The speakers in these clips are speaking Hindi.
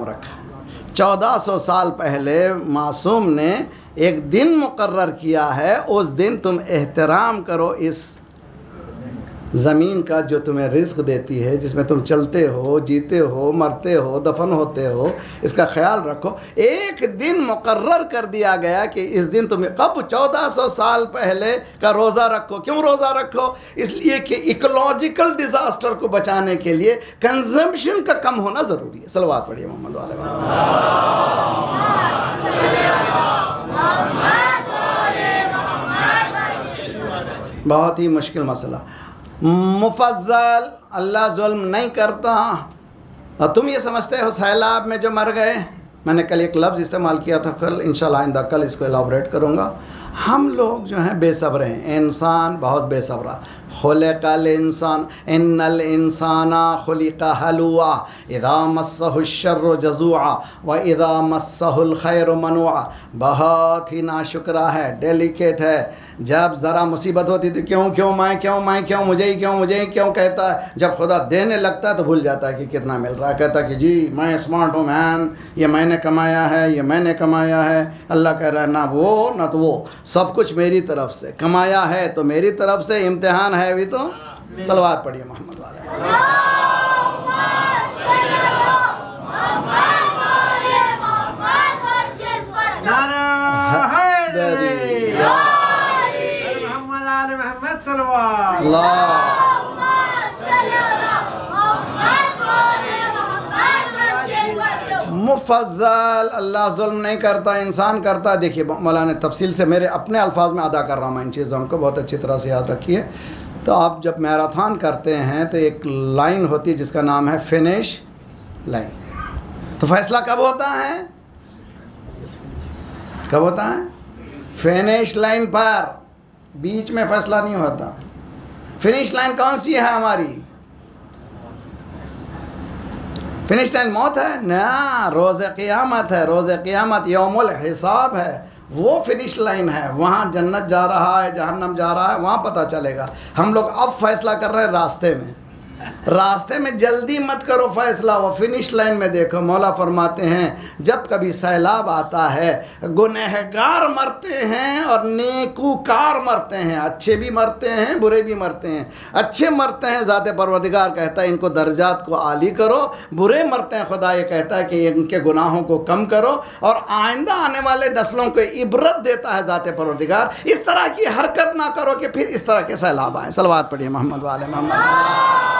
रखा। 1400 साल पहले मासूम ने एक दिन मुकर्रर किया है, उस दिन तुम एहतराम करो इस ज़मीन का जो तुम्हें रिज़्क़ देती है, जिसमें तुम चलते हो, जीते हो, मरते हो, दफन होते हो, इसका ख्याल रखो। एक दिन मुकर्रर कर दिया गया कि इस दिन तुम्हें, कब? 1400 साल पहले का रोज़ा रखो। क्यों रोज़ा रखो? इसलिए कि इकोलॉजिकल डिज़ास्टर को बचाने के लिए कंजम्पशन का कम होना ज़रूरी है। सलवात पढ़िए मोहम्मद वाले। बहुत ही मुश्किल मसला। मुफज्जल, अल्लाह जुल्म नहीं करता। और तुम ये समझते हो सैलाब में जो मर गए, मैंने कल एक लफ्ज़ इस्तेमाल किया था, कल इंशाल्लाह आइंदा कल इसको एलाबरेट करूँगा। हम लोग जो हैं बेसब्र हैं, इंसान बहुत बेसब्रा। खुलिक़ल इंसान इन्नल इंसाना खुलिक़ हलुआ इज़ा मस्सहु शर्रु जज़ूआ व इज़ा मस्सहुल खैरु मनुआ। बहुत ही नाशुक्रा है, डेलिकेट है। जब ज़रा मुसीबत होती थी क्यों क्यों मैं क्यों मैं क्यों मुझे ही क्यों कहता है। जब खुदा देने लगता है तो भूल जाता है कि कितना मिल रहा है। कहता है कि जी मैं स्मार्ट हूँ मैन, ये मैंने कमाया है, ये मैंने कमाया है। अल्लाह कह रहा है ना वो ना तो वो, सब कुछ मेरी तरफ से कमाया है, तो मेरी तरफ से इम्तिहान है भी। तो सलवात पढ़िए मोहम्मद वाले। मुफज्जल, अल्लाह जुल्म नहीं करता, इंसान करता। देखिए मौलाना ने तफसील से, मेरे अपने अल्फाज में अदा कर रहा हूँ मैं इन चीज़ों को, बहुत अच्छी तरह से याद रखिए। तो आप जब मैराथन करते हैं तो एक लाइन होती है जिसका नाम है फिनिश लाइन। तो फैसला कब होता है? कब होता है? फिनिश लाइन पर, बीच में फैसला नहीं होता। फिनिश लाइन कौन सी है हमारी? फिनिश लाइन मौत है ना, रोज़े क़ियामत है। रोज़े क़ियामत यौमुल हिसाब है, वो फिनिश लाइन है। वहाँ जन्नत जा रहा है, जहन्नम जा रहा है, वहाँ पता चलेगा। हम लोग अब फैसला कर रहे हैं रास्ते में। रास्ते में जल्दी मत करो फैसला, वो फिनिश लाइन में देखो। मौला फरमाते हैं जब कभी सैलाब आता है, गुनहगार मरते हैं और नेकूकार मरते हैं। अच्छे भी मरते हैं, बुरे भी मरते हैं। अच्छे मरते हैं, ज़ाते परवरदिगार कहता है इनको दर्जात को आली करो। बुरे मरते हैं, खुदा ये कहता है कि इनके गुनाहों को कम करो और आइंदा आने वाले नस्लों को इबरत देता है ज़ाते परवरदिगार। इस तरह की हरकत ना करो कि फिर इस तरह के सैलाब आए। सलवात पढ़िए मोहम्मद वाले मोहम्मद।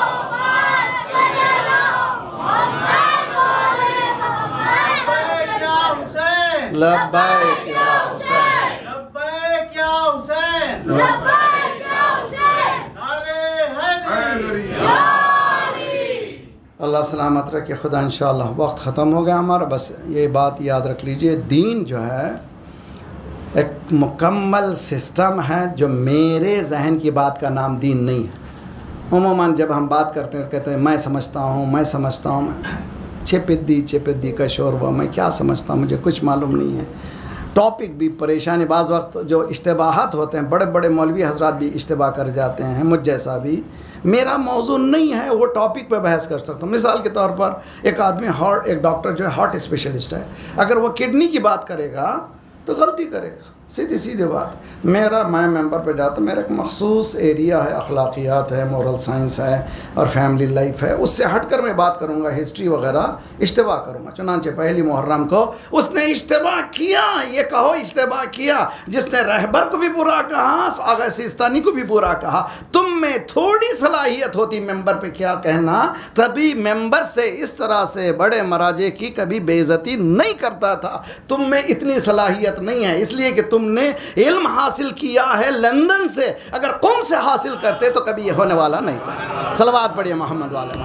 लब्बैक या हुसैन, लब्बैक या हुसैन, लब्बैक या हुसैन, नारे हैदरी या अली। अल्लाह सलामत रखे। खुदा इंशाअल्लाह वक्त ख़त्म हो गया हमारा, बस ये बात याद रख लीजिए, दीन जो है एक मुकम्मल सिस्टम है। जो मेरे जहन की बात का नाम दीन नहीं है। उमूमन जब हम बात करते हैं कहते हैं मैं समझता हूँ, चेपिद्दी का शोर हुआ, मैं क्या समझता हूँ, मुझे कुछ मालूम नहीं है। टॉपिक भी परेशानी, बाज़ वक्त जो इश्तिबाहात होते हैं, बड़े बड़े मौलवी हजरात भी इश्तिबा कर जाते हैं, मुझ जैसा भी। मेरा मौजू नहीं है वो टॉपिक पे बहस कर सकता हूँ। मिसाल के तौर पर एक आदमी एक डॉक्टर जो है हार्ट स्पेशलिस्ट है, अगर वो किडनी की बात करेगा तो गलती करेगा, सीधी बात। मैं मेंबर पे जाता, मेरा एक मखसूस एरिया है, अखलाकियात है, मोरल साइंस है और फैमिली लाइफ है। उससे हटकर मैं बात करूँगा, हिस्ट्री वगैरह इश्तिबा करूँगा। चुनांचे पहली मुहर्रम को उसने इश्तिबा किया, ये कहो इश्तिबा किया, जिसने रहबर को भी बुरा कहा, आगा सिस्तानी को भी बुरा कहा। तुम में थोड़ी सलाहियत होती मेंबर पे क्या कहना, तभी मेंबर से इस तरह से बड़े मराजे की कभी बेइज्जती नहीं करता था। तुम में इतनी सलाहियत नहीं है, इसलिए कि तुमने इल्म हासिल किया है लंदन से, अगर कुम से हासिल करते तो कभी ये होने वाला नहीं था। सलवात पढ़िए मोहम्मद वाले।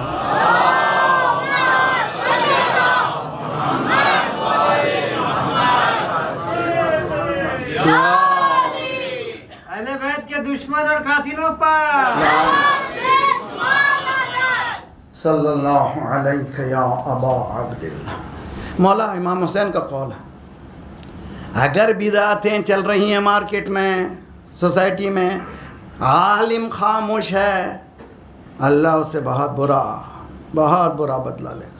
अहले बैत के दुश्मन और कातिलों पर सल्लल्लाहु अलैहि या अबा अब्दुल्लाह। मौला इमाम हुसैन का कौल है, अगर बिदातें चल रही हैं मार्केट में, सोसाइटी में, आलिम खामोश है, अल्लाह उससे बहुत बुरा बदला ले।